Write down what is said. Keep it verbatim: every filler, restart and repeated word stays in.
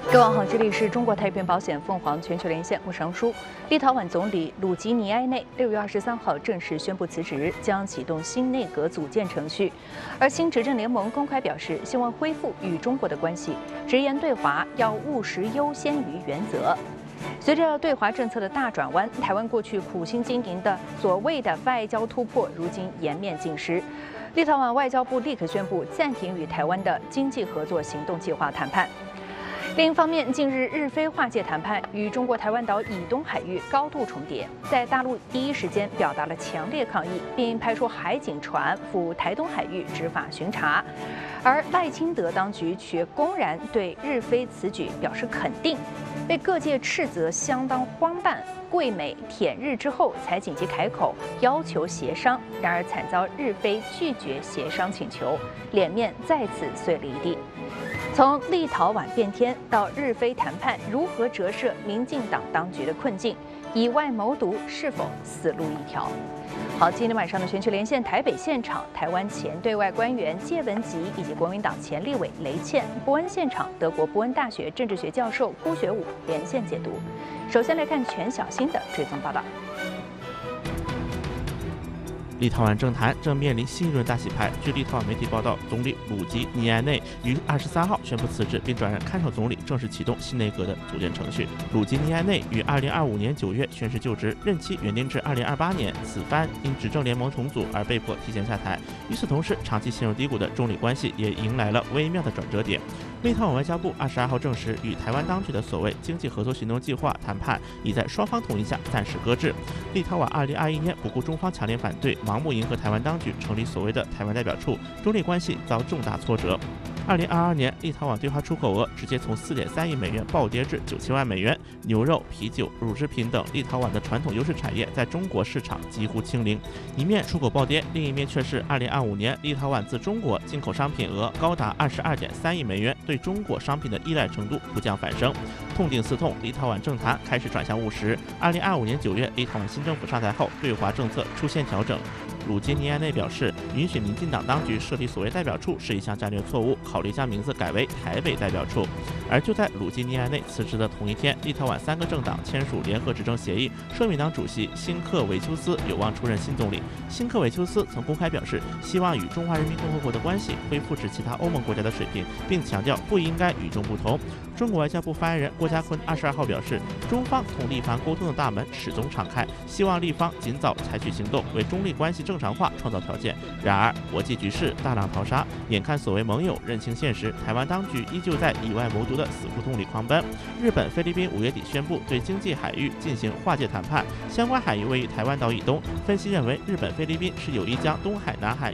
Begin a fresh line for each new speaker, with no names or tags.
各位好，这里是中国太平保险凤凰全球连线，我是杨舒。立陶宛总理鲁吉尼埃内六月二十三号正式宣布辞职，将启动新内阁组建程序。而新执政联盟公开表示，希望恢复与中国的关系，直言对华要务实优先于原则。随着对华政策的大转弯，台湾过去苦心经营的所谓的外交突破，如今颜面尽失。立陶宛外交部立刻宣布暂停与台湾的经济合作行动计划谈判。另一方面，近日日菲划界谈判与中国台湾岛以东海域高度重叠，在大陆第一时间表达了强烈抗议，并派出海警船赴台东海域执法巡查。而赖清德当局却公然对日菲此举表示肯定，被各界斥责相当荒诞。桂美舔日之后，才紧急开口要求协商，然而惨遭日菲拒绝协商请求，脸面再次碎了一地。从立陶宛变天到日菲谈判，如何折射民进党当局的困境？以外谋独是否死路一条？好，今天晚上的全球连线台北现场，台湾前对外官员谢文吉以及国民党前立委雷倩，伯恩现场德国伯恩大学政治学教授辜学武连线解读。首先来看全小新的追踪报道。
立陶宛政坛正面临新一轮大洗牌。据立陶宛媒体报道，总理鲁吉尼埃内于二十三号宣布辞职，并转任看守总理，正式启动新内阁的组建程序。鲁吉尼埃内于二零二五年九月宣誓就职，任期原定至二零二八年，此番因执政联盟重组而被迫提前下台。与此同时，长期陷入低谷的中立关系也迎来了微妙的转折点。立陶宛外交部二十二号证实，与台湾当局的所谓经济合作行动计划谈判已在双方同意下暂时搁置。立陶宛二零二一年不顾中方强烈反对，盲目迎合台湾当局，成立所谓的台湾代表处，中立关系遭重大挫折。二零二二年，立陶宛对华出口额直接从四点三亿美元暴跌至九千万美元，牛肉、啤酒、乳制品等立陶宛的传统优势产业在中国市场几乎清零。一面出口暴跌，另一面却是二零二五年立陶宛自中国进口商品额高达二十二点三亿美元，对中国商品的依赖程度不降反升。痛定思痛，立陶宛政坛开始转向务实。二零二五年九月，立陶宛新政府上台后，对华政策出现调整。鲁吉尼埃内表示，允许民进党当局设立所谓代表处是一项战略错误，考虑将名字改为台北代表处。而就在鲁吉尼埃内辞职的同一天，立陶宛三个政党签署联合执政协议，社民党主席辛克维丘斯有望出任新总理。辛克维丘斯曾公开表示，希望与中华人民共和国的关系恢复至其他欧盟国家的水平，并强调不应该与众不同。中国外交部发言人郭家坤二十二号表示，中方同立方沟通的大门始终敞开，希望立方尽早采取行动，为中立关系正常化创造条件。然而，国际局势大浪淘沙，眼看所谓盟友认清现实，台湾当局依旧在以外谋独的死胡同里狂奔。日本、菲律宾五月底宣布对经济海域进行划界谈判，相关海域位于台湾岛以东。分析认为，日本、菲律宾是有意将东海、南海